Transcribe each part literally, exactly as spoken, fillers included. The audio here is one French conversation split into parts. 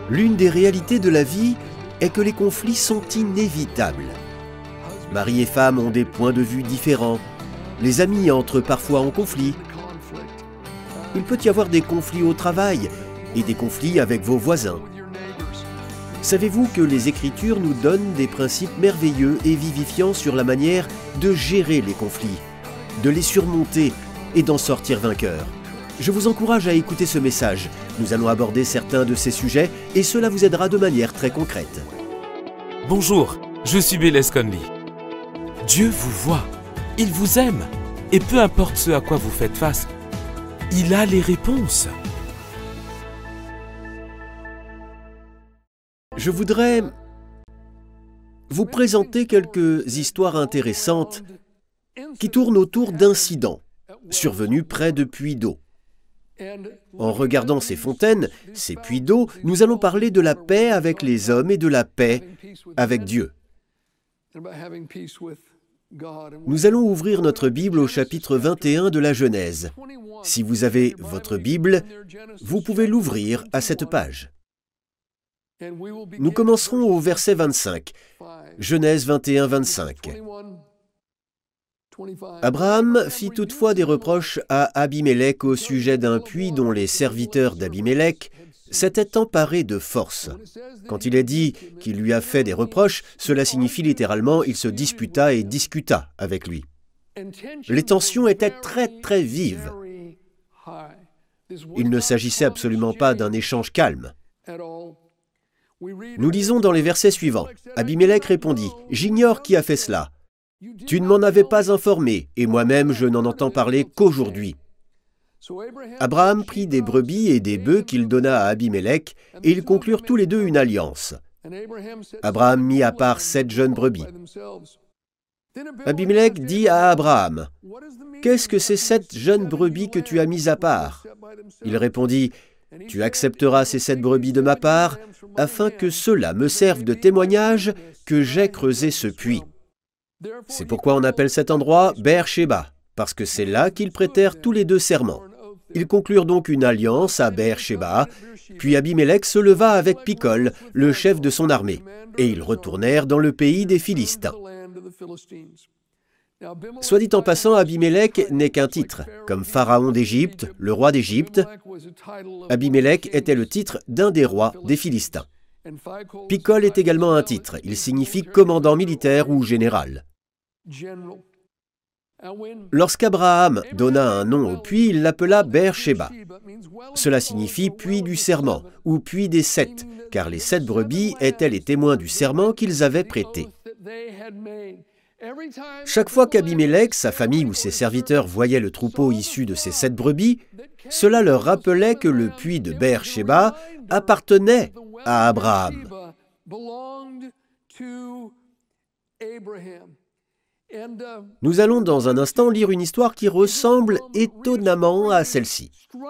L'une des réalités de la vie est que les conflits sont inévitables. Mari et femme ont des points de vue différents. Les amis entrent parfois en conflit. Il peut y avoir des conflits au travail et des conflits avec vos voisins. Savez-vous que les Écritures nous donnent des principes merveilleux et vivifiants sur la manière de gérer les conflits, de les surmonter et d'en sortir vainqueur? Je vous encourage à écouter ce message. Nous allons aborder certains de ces sujets et cela vous aidera de manière très concrète. Bonjour, je suis Bélez Conley. Dieu vous voit, il vous aime, et peu importe ce à quoi vous faites face, il a les réponses. Je voudrais vous présenter quelques histoires intéressantes qui tournent autour d'incidents survenus près de puits d'eau. En regardant ces fontaines, ces puits d'eau, nous allons parler de la paix avec les hommes et de la paix avec Dieu. Nous allons ouvrir notre Bible au chapitre vingt et un de la Genèse. Si vous avez votre Bible, vous pouvez l'ouvrir à cette page. Nous commencerons au verset vingt-cinq. Genèse vingt et un, vingt-cinq. Abraham fit toutefois des reproches à Abimélec au sujet d'un puits dont les serviteurs d'Abimélec s'étaient emparés de force. Quand il est dit qu'il lui a fait des reproches, cela signifie littéralement il se disputa et discuta avec lui. Les tensions étaient très très vives. Il ne s'agissait absolument pas d'un échange calme. Nous lisons dans les versets suivants. Abimélec répondit « J'ignore qui a fait cela. Tu ne m'en avais pas informé, et moi-même je n'en entends parler qu'aujourd'hui. » Abraham prit des brebis et des bœufs qu'il donna à Abimélec, et ils conclurent tous les deux une alliance. Abraham mit à part sept jeunes brebis. Abimélec dit à Abraham, « Qu'est-ce que ces sept jeunes brebis que tu as mis à part ?» Il répondit, « Tu accepteras ces sept brebis de ma part, afin que cela me serve de témoignage que j'ai creusé ce puits. » C'est pourquoi on appelle cet endroit Beer-Shéba, parce que c'est là qu'ils prêtèrent tous les deux serment. Ils conclurent donc une alliance à Beer-Shéba, puis Abimélec se leva avec Picol, le chef de son armée, et ils retournèrent dans le pays des Philistins. Soit dit en passant, Abimélec n'est qu'un titre, comme Pharaon d'Égypte, le roi d'Égypte. Abimélec était le titre d'un des rois des Philistins. Picol est également un titre, il signifie commandant militaire ou général. Lorsqu'Abraham donna un nom au puits, il l'appela Beer-Shéba. Cela signifie puits du serment ou puits des sept, car les sept brebis étaient les témoins du serment qu'ils avaient prêté. Chaque fois qu'Abimélec, sa famille ou ses serviteurs voyaient le troupeau issu de ces sept brebis, cela leur rappelait que le puits de Beer-Shéba appartenait à Abraham. Nous allons dans un instant lire une histoire qui ressemble étonnamment à celle-ci.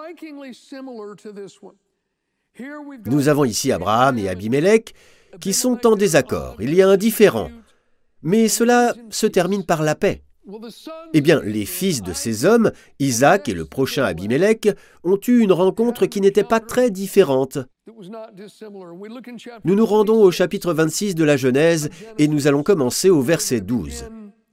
Nous avons ici Abraham et Abimélec qui sont en désaccord. Il y a un différend. Mais cela se termine par la paix. Eh bien, les fils de ces hommes, Isaac et le prochain Abimélec, ont eu une rencontre qui n'était pas très différente. Nous nous rendons au chapitre vingt-six de la Genèse et nous allons commencer au verset douze.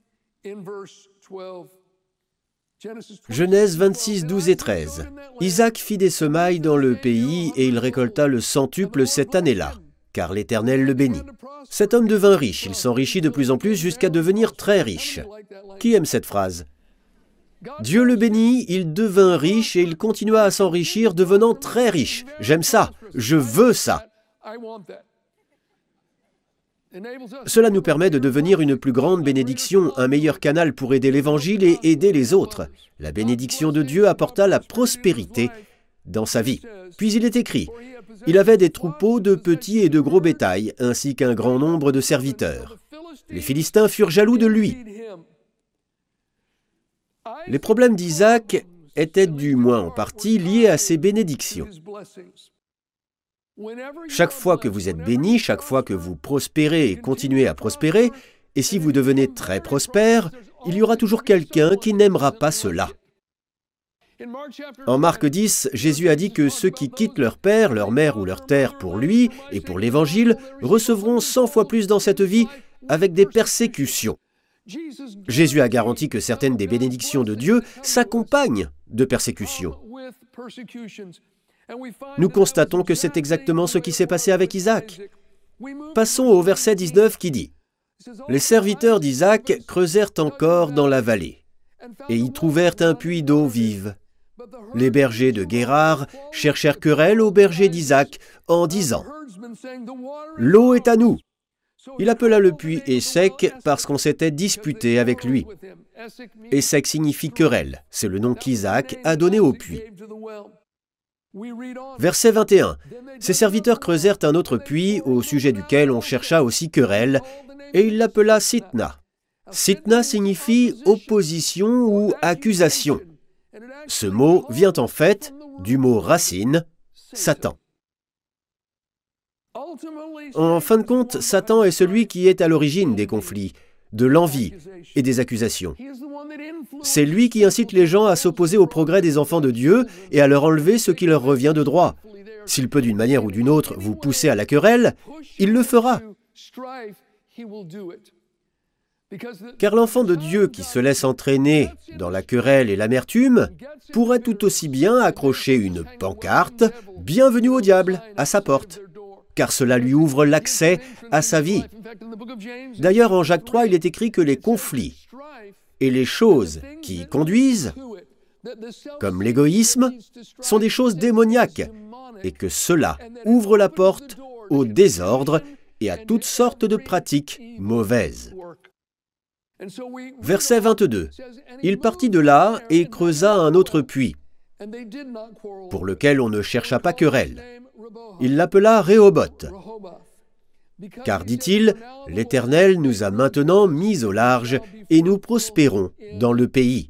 Genèse vingt-six, douze et treize. Isaac fit des semailles dans le pays et il récolta le centuple cette année-là, car l'Éternel le bénit. Cet homme devint riche, il s'enrichit de plus en plus jusqu'à devenir très riche. Qui aime cette phrase? Dieu le bénit, il devint riche et il continua à s'enrichir, devenant très riche. J'aime ça, je veux ça. Cela nous permet de devenir une plus grande bénédiction, un meilleur canal pour aider l'Évangile et aider les autres. La bénédiction de Dieu apporta la prospérité dans sa vie. Puis il est écrit, « Il avait des troupeaux de petits et de gros bétail, ainsi qu'un grand nombre de serviteurs. » Les Philistins furent jaloux de lui. Les problèmes d'Isaac étaient du moins en partie liés à ses bénédictions. Chaque fois que vous êtes béni, chaque fois que vous prospérez et continuez à prospérer, et si vous devenez très prospère, il y aura toujours quelqu'un qui n'aimera pas cela. En Marc dix, Jésus a dit que ceux qui quittent leur père, leur mère ou leur terre pour lui et pour l'Évangile recevront cent fois plus dans cette vie avec des persécutions. Jésus a garanti que certaines des bénédictions de Dieu s'accompagnent de persécutions. Nous constatons que c'est exactement ce qui s'est passé avec Isaac. Passons au verset dix-neuf qui dit « Les serviteurs d'Isaac creusèrent encore dans la vallée, et y trouvèrent un puits d'eau vive. Les bergers de Guérar cherchèrent querelle aux bergers d'Isaac en disant « L'eau est à nous ». Il appela le puits Essek parce qu'on s'était disputé avec lui. Essek signifie querelle, c'est le nom qu'Isaac a donné au puits. Verset vingt et un. Ses serviteurs creusèrent un autre puits au sujet duquel on chercha aussi querelle, et il l'appela Sitna. Sitna signifie opposition ou accusation. Ce mot vient en fait du mot racine, Satan. En fin de compte, Satan est celui qui est à l'origine des conflits, de l'envie et des accusations. C'est lui qui incite les gens à s'opposer au progrès des enfants de Dieu et à leur enlever ce qui leur revient de droit. S'il peut d'une manière ou d'une autre vous pousser à la querelle, il le fera. Car l'enfant de Dieu qui se laisse entraîner dans la querelle et l'amertume pourrait tout aussi bien accrocher une pancarte « Bienvenue au diable » à sa porte, car cela lui ouvre l'accès à sa vie. D'ailleurs, en Jacques trois, il est écrit que les conflits et les choses qui y conduisent, comme l'égoïsme, sont des choses démoniaques, et que cela ouvre la porte au désordre et à toutes sortes de pratiques mauvaises. Verset vingt-deux. Il partit de là et creusa un autre puits, pour lequel on ne chercha pas querelle. Il l'appela Rehoboth. Car, dit-il, l'Éternel nous a maintenant mis au large et nous prospérons dans le pays.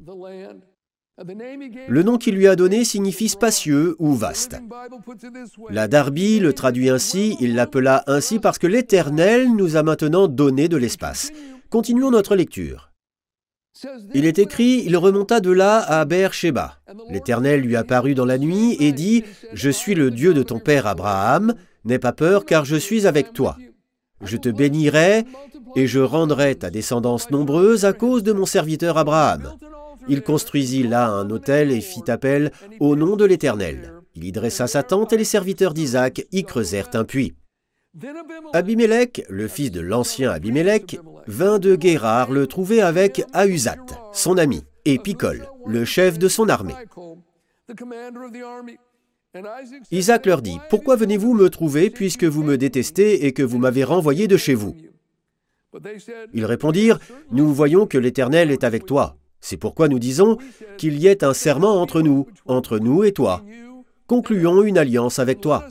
Le nom qu'il lui a donné signifie spacieux ou vaste. La Darby le traduit ainsi, il l'appela ainsi parce que l'Éternel nous a maintenant donné de l'espace. Continuons notre lecture. Il est écrit, il remonta de là à Beer-Shéba. L'Éternel lui apparut dans la nuit et dit, « Je suis le Dieu de ton père Abraham, n'aie pas peur car je suis avec toi. Je te bénirai et je rendrai ta descendance nombreuse à cause de mon serviteur Abraham. » Il construisit là un autel et fit appel au nom de l'Éternel. Il y dressa sa tente et les serviteurs d'Isaac y creusèrent un puits. Abimélec, le fils de l'ancien Abimélec, vint de Guérar le trouver avec Ahuzat, son ami, et Picol, le chef de son armée. Isaac leur dit, « Pourquoi venez-vous me trouver puisque vous me détestez et que vous m'avez renvoyé de chez vous ?» Ils répondirent, « Nous voyons que l'Éternel est avec toi. C'est pourquoi nous disons qu'il y ait un serment entre nous, entre nous et toi. Concluons une alliance avec toi.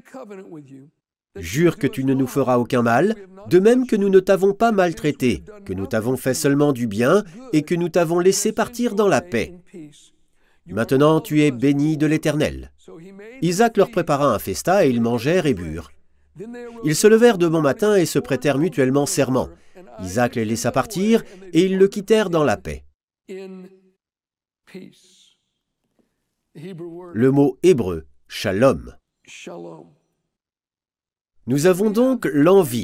Jure que tu ne nous feras aucun mal, de même que nous ne t'avons pas maltraité, que nous t'avons fait seulement du bien et que nous t'avons laissé partir dans la paix. Maintenant tu es béni de l'Éternel. » Isaac leur prépara un festin et ils mangèrent et burent. Ils se levèrent de bon matin et se prêtèrent mutuellement serment. Isaac les laissa partir et ils le quittèrent dans la paix. Le mot hébreu, shalom. Nous avons donc l'envie,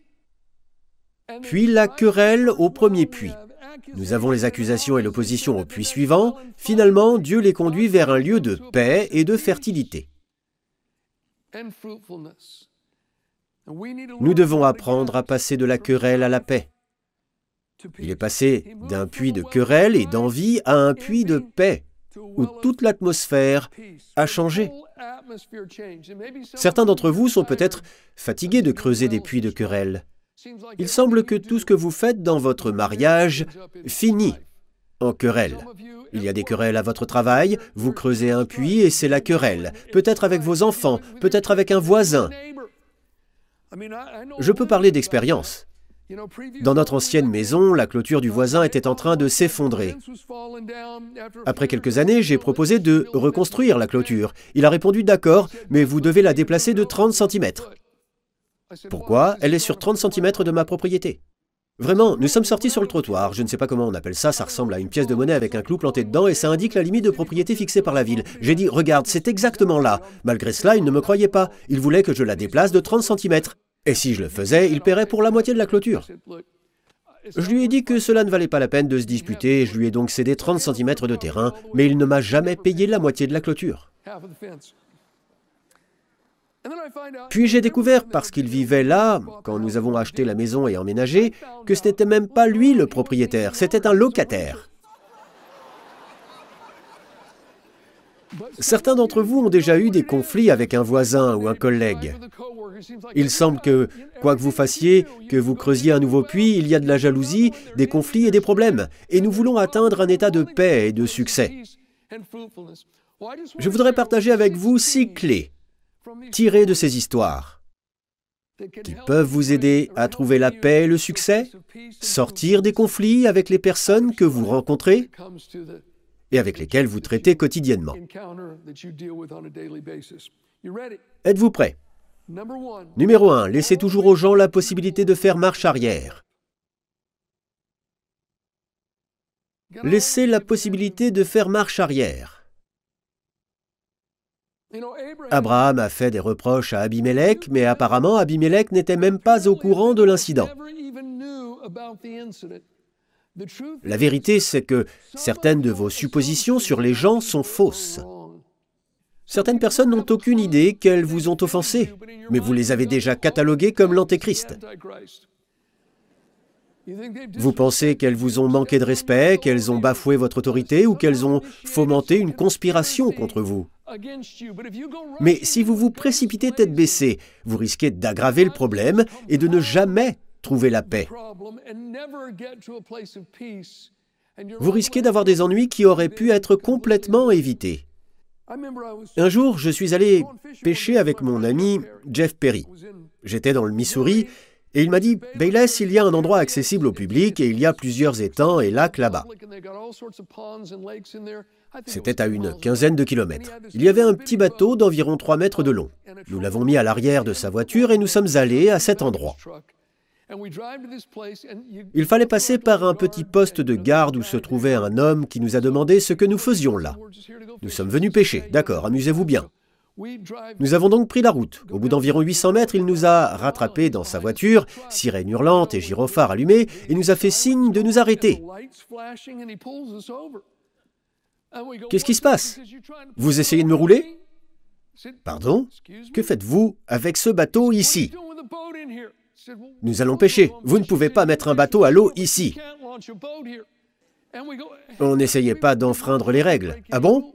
puis la querelle au premier puits. Nous avons les accusations et l'opposition au puits suivant. Finalement, Dieu les conduit vers un lieu de paix et de fertilité. Nous devons apprendre à passer de la querelle à la paix. Il est passé d'un puits de querelle et d'envie à un puits de paix, où toute l'atmosphère a changé. Certains d'entre vous sont peut-être fatigués de creuser des puits de querelle. Il semble que tout ce que vous faites dans votre mariage finit en querelle. Il y a des querelles à votre travail, vous creusez un puits et c'est la querelle. Peut-être avec vos enfants, peut-être avec un voisin. Je peux parler d'expérience. Dans notre ancienne maison, la clôture du voisin était en train de s'effondrer. Après quelques années, j'ai proposé de reconstruire la clôture. Il a répondu « D'accord, mais vous devez la déplacer de trente centimètres. » Pourquoi? Elle est sur trente centimètres de ma propriété. Vraiment, nous sommes sortis sur le trottoir. Je ne sais pas comment on appelle ça, ça ressemble à une pièce de monnaie avec un clou planté dedans et ça indique la limite de propriété fixée par la ville. J'ai dit, regarde, c'est exactement là. Malgré cela, il ne me croyait pas. Il voulait que je la déplace de trente centimètres. Et si je le faisais, il paierait pour la moitié de la clôture. Je lui ai dit que cela ne valait pas la peine de se disputer, je lui ai donc cédé trente centimètres de terrain, mais il ne m'a jamais payé la moitié de la clôture. Puis j'ai découvert, parce qu'il vivait là, quand nous avons acheté la maison et emménagé, que ce n'était même pas lui le propriétaire, c'était un locataire. Certains d'entre vous ont déjà eu des conflits avec un voisin ou un collègue. Il semble que, quoi que vous fassiez, que vous creusiez un nouveau puits, il y a de la jalousie, des conflits et des problèmes. Et nous voulons atteindre un état de paix et de succès. Je voudrais partager avec vous six clés tirées de ces histoires qui peuvent vous aider à trouver la paix et le succès, sortir des conflits avec les personnes que vous rencontrez et avec lesquelles vous traitez quotidiennement. Êtes-vous prêts? Numéro un, laissez toujours aux gens la possibilité de faire marche arrière. Laissez la possibilité de faire marche arrière. Abraham a fait des reproches à Abimélec, mais apparemment Abimélec n'était même pas au courant de l'incident. La vérité, c'est que certaines de vos suppositions sur les gens sont fausses. Certaines personnes n'ont aucune idée qu'elles vous ont offensé, mais vous les avez déjà cataloguées comme l'Antéchrist. Vous pensez qu'elles vous ont manqué de respect, qu'elles ont bafoué votre autorité ou qu'elles ont fomenté une conspiration contre vous. Mais si vous vous précipitez tête baissée, vous risquez d'aggraver le problème et de ne jamais trouver la paix. Vous risquez d'avoir des ennuis qui auraient pu être complètement évités. Un jour, je suis allé pêcher avec mon ami Jeff Perry. J'étais dans le Missouri et il m'a dit « Bayless, il y a un endroit accessible au public et il y a plusieurs étangs et lacs là-bas. » C'était à une quinzaine de kilomètres. Il y avait un petit bateau d'environ trois mètres de long. Nous l'avons mis à l'arrière de sa voiture et nous sommes allés à cet endroit. Il fallait passer par un petit poste de garde où se trouvait un homme qui nous a demandé ce que nous faisions là. Nous sommes venus pêcher, d'accord, amusez-vous bien. Nous avons donc pris la route. Au bout d'environ huit cents mètres, il nous a rattrapés dans sa voiture, sirène hurlante et gyrophare allumé, et nous a fait signe de nous arrêter. Qu'est-ce qui se passe? Vous essayez de me rouler? Pardon? Que faites-vous avec ce bateau ici? Nous allons pêcher. Vous ne pouvez pas mettre un bateau à l'eau ici. On n'essayait pas d'enfreindre les règles. Ah bon?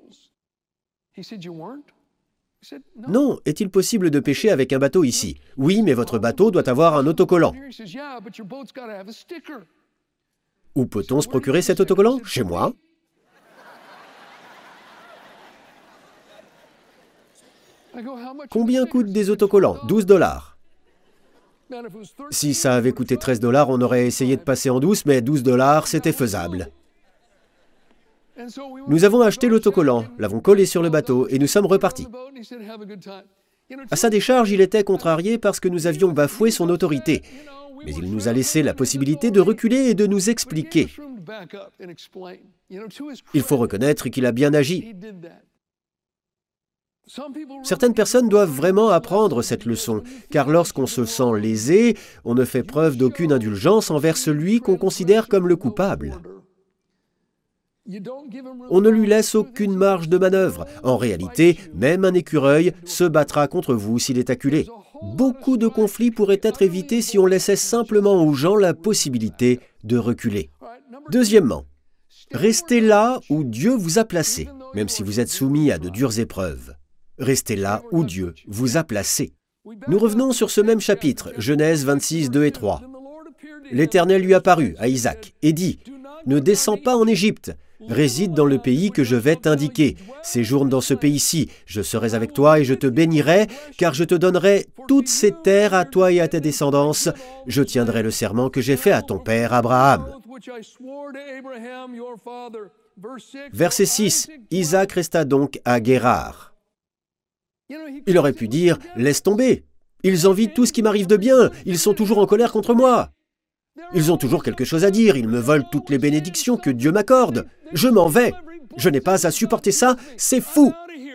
Non. Est-il possible de pêcher avec un bateau ici? Oui, mais votre bateau doit avoir un autocollant. Où peut-on se procurer cet autocollant? Chez moi. Combien coûtent des autocollants? douze dollars. Si ça avait coûté treize dollars, on aurait essayé de passer en douce, mais douze dollars, c'était faisable. Nous avons acheté l'autocollant, l'avons collé sur le bateau et nous sommes repartis. À sa décharge, il était contrarié parce que nous avions bafoué son autorité. Mais il nous a laissé la possibilité de reculer et de nous expliquer. Il faut reconnaître qu'il a bien agi. Certaines personnes doivent vraiment apprendre cette leçon, car lorsqu'on se sent lésé, on ne fait preuve d'aucune indulgence envers celui qu'on considère comme le coupable. On ne lui laisse aucune marge de manœuvre. En réalité, même un écureuil se battra contre vous s'il est acculé. Beaucoup de conflits pourraient être évités si on laissait simplement aux gens la possibilité de reculer. Deuxièmement, restez là où Dieu vous a placé, même si vous êtes soumis à de dures épreuves. Restez là où Dieu vous a placé. Nous revenons sur ce même chapitre, Genèse vingt-six, deux et trois. L'Éternel lui apparut à Isaac et dit « Ne descends pas en Égypte, réside dans le pays que je vais t'indiquer. Séjourne dans ce pays-ci, je serai avec toi et je te bénirai, car je te donnerai toutes ces terres à toi et à ta descendance. Je tiendrai le serment que j'ai fait à ton père Abraham. » Verset six. Isaac resta donc à Guérar. Il aurait pu dire « Laisse tomber, ils envient tout ce qui m'arrive de bien, ils sont toujours en colère contre moi. » Ils ont toujours quelque chose à dire, ils me volent toutes les bénédictions que Dieu m'accorde. Je m'en vais. Je n'ai pas à supporter ça, c'est fou.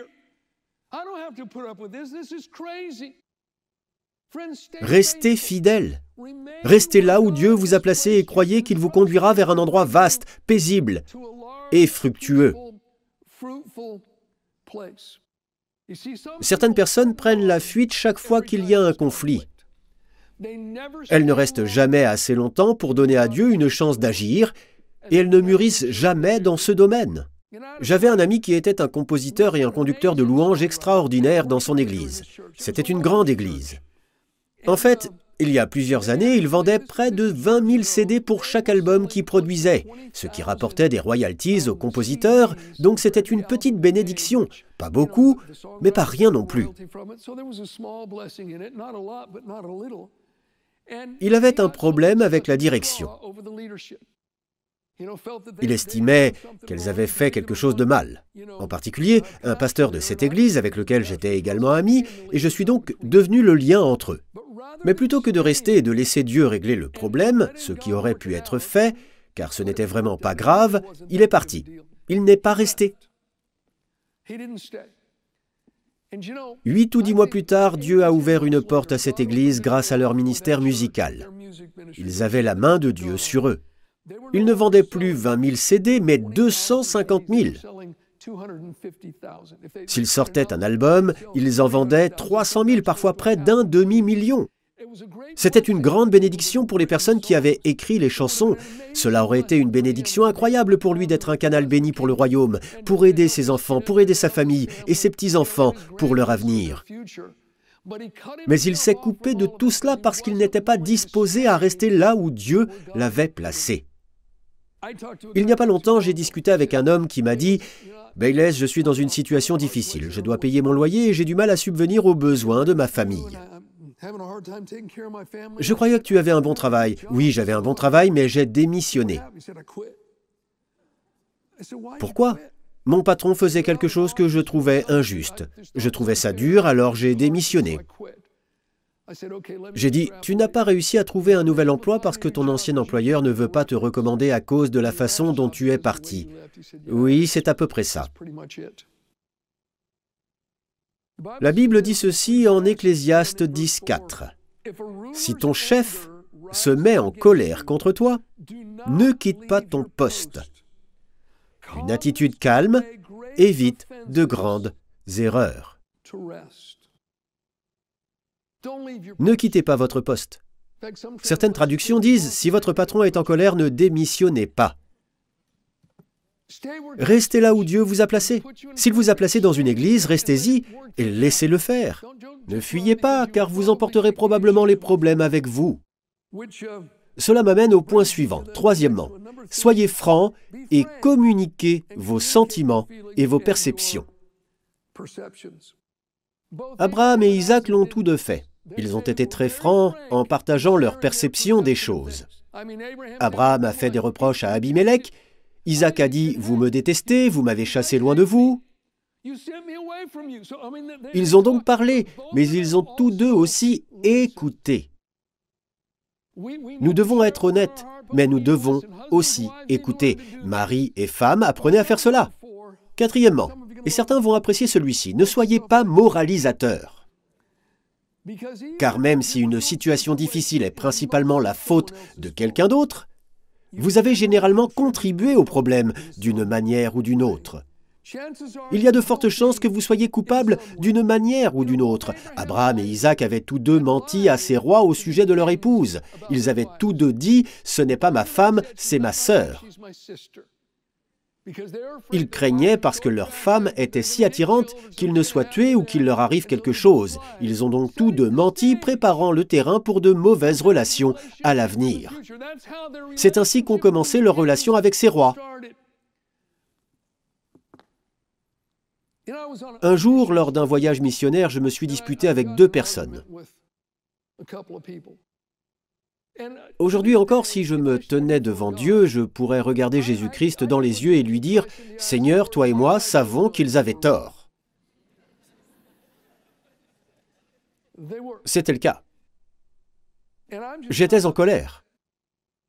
Restez fidèles. Restez là où Dieu vous a placé et croyez qu'il vous conduira vers un endroit vaste, paisible et fructueux. Certaines personnes prennent la fuite chaque fois qu'il y a un conflit. Elles ne restent jamais assez longtemps pour donner à Dieu une chance d'agir et elles ne mûrissent jamais dans ce domaine. J'avais un ami qui était un compositeur et un conducteur de louanges extraordinaire dans son église. C'était une grande église. En fait, il y a plusieurs années, il vendait près de vingt mille C D pour chaque album qu'il produisait, ce qui rapportait des royalties aux compositeurs, donc c'était une petite bénédiction. Pas beaucoup, mais pas rien non plus. Il avait un problème avec la direction. Il estimait qu'elles avaient fait quelque chose de mal. En particulier, un pasteur de cette église avec lequel j'étais également ami, et je suis donc devenu le lien entre eux. Mais plutôt que de rester et de laisser Dieu régler le problème, ce qui aurait pu être fait, car ce n'était vraiment pas grave, il est parti. Il n'est pas resté. Huit ou dix mois plus tard, Dieu a ouvert une porte à cette église grâce à leur ministère musical. Ils avaient la main de Dieu sur eux. Ils ne vendaient plus vingt mille C D, mais deux cent cinquante mille. S'ils sortaient un album, ils en vendaient trois cent mille, parfois près d'un demi-million. C'était une grande bénédiction pour les personnes qui avaient écrit les chansons. Cela aurait été une bénédiction incroyable pour lui d'être un canal béni pour le royaume, pour aider ses enfants, pour aider sa famille et ses petits-enfants pour leur avenir. Mais il s'est coupé de tout cela parce qu'il n'était pas disposé à rester là où Dieu l'avait placé. Il n'y a pas longtemps, j'ai discuté avec un homme qui m'a dit « Bayless, je suis dans une situation difficile. Je dois payer mon loyer et j'ai du mal à subvenir aux besoins de ma famille. » Je croyais que tu avais un bon travail. Oui, j'avais un bon travail, mais j'ai démissionné. Pourquoi ? Mon patron faisait quelque chose que je trouvais injuste. Je trouvais ça dur, alors j'ai démissionné. J'ai dit, tu n'as pas réussi à trouver un nouvel emploi parce que ton ancien employeur ne veut pas te recommander à cause de la façon dont tu es parti. Oui, c'est à peu près ça. La Bible dit ceci en Ecclésiaste dix, quatre. Si ton chef se met en colère contre toi, ne quitte pas ton poste. Une attitude calme évite de grandes erreurs. Ne quittez pas votre poste. Certaines traductions disent « Si votre patron est en colère, ne démissionnez pas ». Restez là où Dieu vous a placé. S'il vous a placé dans une église, restez-y et laissez-le faire. Ne fuyez pas, car vous emporterez probablement les problèmes avec vous. Cela m'amène au point suivant. Troisièmement, soyez francs et communiquez vos sentiments et vos perceptions. Abraham et Isaac l'ont tous deux fait. Ils ont été très francs en partageant leurs perceptions des choses. Abraham a fait des reproches à Abimélec. Isaac a dit « Vous me détestez, vous m'avez chassé loin de vous. » Ils ont donc parlé, mais ils ont tous deux aussi écouté. Nous devons être honnêtes, mais nous devons aussi écouter. Mari et femme, apprenez à faire cela. Quatrièmement, et certains vont apprécier celui-ci, ne soyez pas moralisateurs. Car même si une situation difficile est principalement la faute de quelqu'un d'autre, vous avez généralement contribué au problème d'une manière ou d'une autre. Il y a de fortes chances que vous soyez coupable d'une manière ou d'une autre. Abraham et Isaac avaient tous deux menti à ces rois au sujet de leur épouse. Ils avaient tous deux dit « Ce n'est pas ma femme, c'est ma sœur ». Ils craignaient parce que leur femme était si attirante qu'ils ne soient tués ou qu'il leur arrive quelque chose. Ils ont donc tous deux menti, préparant le terrain pour de mauvaises relations à l'avenir. C'est ainsi qu'ont commencé leurs relations avec ces rois. Un jour, lors d'un voyage missionnaire, je me suis disputé avec deux personnes. Aujourd'hui encore, si je me tenais devant Dieu, je pourrais regarder Jésus-Christ dans les yeux et lui dire « Seigneur, toi et moi savons qu'ils avaient tort. » C'était le cas. J'étais en colère.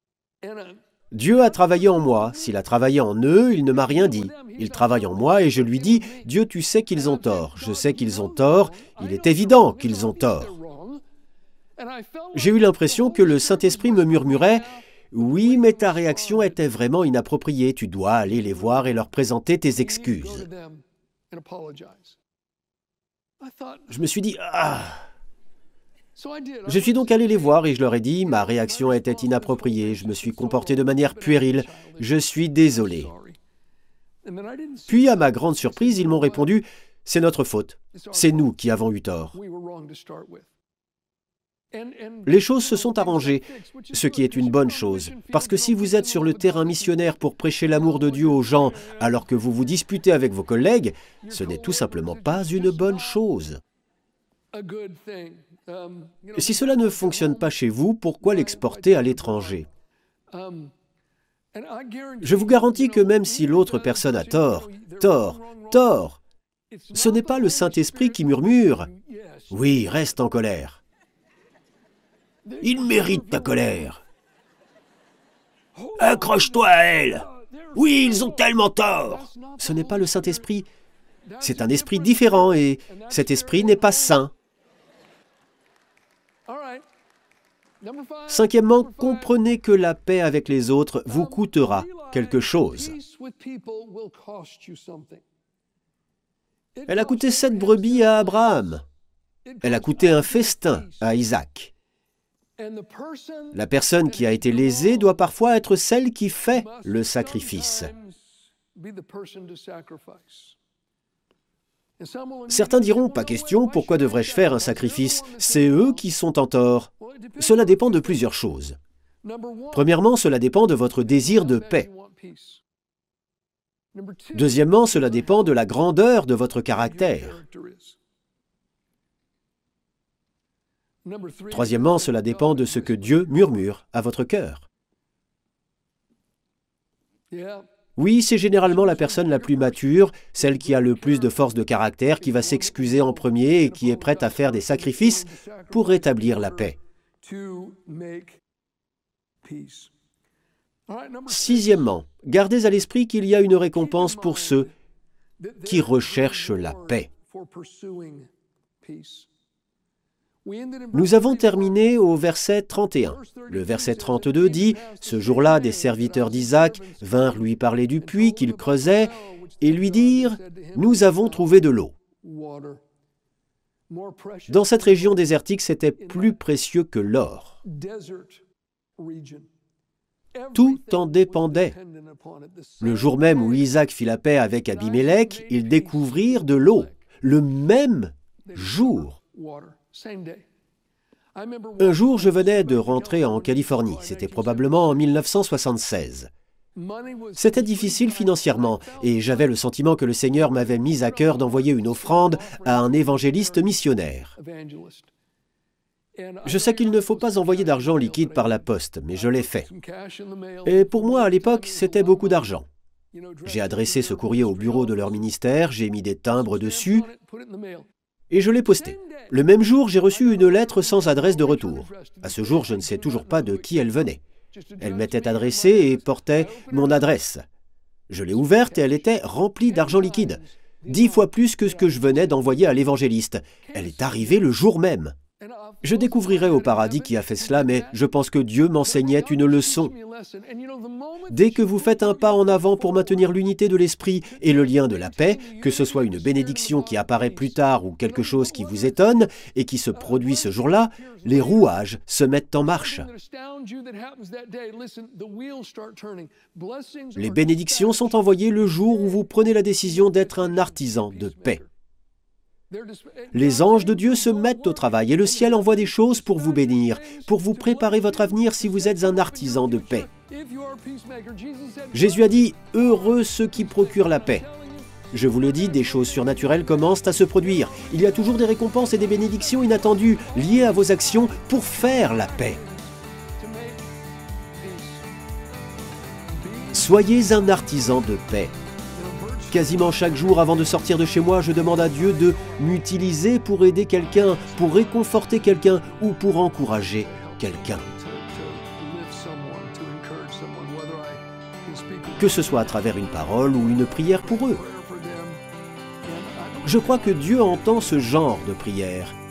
Dieu a travaillé en moi. S'il a travaillé en eux, il ne m'a rien dit. Il travaille en moi et je lui dis, « Dieu, tu sais qu'ils ont tort. Je sais qu'ils ont tort. Il est évident qu'ils ont tort. » J'ai eu l'impression que le Saint-Esprit me murmurait, « Oui, mais ta réaction était vraiment inappropriée. Tu dois aller les voir et leur présenter tes excuses. » Je me suis dit, « Ah !» Je suis donc allé les voir et je leur ai dit, ma réaction était inappropriée, je me suis comporté de manière puérile, je suis désolé. Puis, à ma grande surprise, ils m'ont répondu, c'est notre faute, c'est nous qui avons eu tort. Les choses se sont arrangées, ce qui est une bonne chose, parce que si vous êtes sur le terrain missionnaire pour prêcher l'amour de Dieu aux gens alors que vous vous disputez avec vos collègues, ce n'est tout simplement pas une bonne chose. Si cela ne fonctionne pas chez vous, pourquoi l'exporter à l'étranger? Je vous garantis que même si l'autre personne a tort, tort, tort, ce n'est pas le Saint-Esprit qui murmure « Oui, reste en colère. Il mérite ta colère. Accroche-toi à elle. Oui, ils ont tellement tort. » Ce n'est pas le Saint-Esprit. C'est un esprit différent et cet esprit n'est pas saint. Cinquièmement, comprenez que la paix avec les autres vous coûtera quelque chose. Elle a coûté sept brebis à Abraham. Elle a coûté un festin à Isaac. La personne qui a été lésée doit parfois être celle qui fait le sacrifice. Certains diront, pas question, pourquoi devrais-je faire un sacrifice? C'est eux qui sont en tort. Cela dépend de plusieurs choses. Premièrement, cela dépend de votre désir de paix. Deuxièmement, cela dépend de la grandeur de votre caractère. Troisièmement, cela dépend de ce que Dieu murmure à votre cœur. Oui, c'est généralement la personne la plus mature, celle qui a le plus de force de caractère, qui va s'excuser en premier et qui est prête à faire des sacrifices pour rétablir la paix. Sixièmement, gardez à l'esprit qu'il y a une récompense pour ceux qui recherchent la paix. Nous avons terminé au verset trente et un. Le verset trente-deux dit « Ce jour-là, des serviteurs d'Isaac vinrent lui parler du puits qu'il creusait et lui dirent « Nous avons trouvé de l'eau. » Dans cette région désertique, c'était plus précieux que l'or. Tout en dépendait. Le jour même où Isaac fit la paix avec Abimélec, ils découvrirent de l'eau, le même jour. Un jour, je venais de rentrer en Californie. C'était probablement en mille neuf cent soixante-seize. C'était difficile financièrement et j'avais le sentiment que le Seigneur m'avait mis à cœur d'envoyer une offrande à un évangéliste missionnaire. Je sais qu'il ne faut pas envoyer d'argent liquide par la poste, mais je l'ai fait. Et pour moi, à l'époque, c'était beaucoup d'argent. J'ai adressé ce courrier au bureau de leur ministère, j'ai mis des timbres dessus et je l'ai posté. Le même jour, j'ai reçu une lettre sans adresse de retour. À ce jour, je ne sais toujours pas de qui elle venait. Elle m'était adressée et portait mon adresse. Je l'ai ouverte et elle était remplie d'argent liquide. Dix fois plus que ce que je venais d'envoyer à l'évangéliste. Elle est arrivée le jour même. Je découvrirai au paradis qui a fait cela, mais je pense que Dieu m'enseignait une leçon. Dès que vous faites un pas en avant pour maintenir l'unité de l'esprit et le lien de la paix, que ce soit une bénédiction qui apparaît plus tard ou quelque chose qui vous étonne et qui se produit ce jour-là, les rouages se mettent en marche. Les bénédictions sont envoyées le jour où vous prenez la décision d'être un artisan de paix. Les anges de Dieu se mettent au travail et le ciel envoie des choses pour vous bénir, pour vous préparer votre avenir si vous êtes un artisan de paix. Jésus a dit « Heureux ceux qui procurent la paix ». Je vous le dis, des choses surnaturelles commencent à se produire. Il y a toujours des récompenses et des bénédictions inattendues liées à vos actions pour faire la paix. Soyez un artisan de paix. Quasiment chaque jour avant de sortir de chez moi, je demande à Dieu de m'utiliser pour aider quelqu'un, pour réconforter quelqu'un ou pour encourager quelqu'un. que ce soit à travers une parole ou une prière pour eux. Je crois que Dieu entend ce genre de prière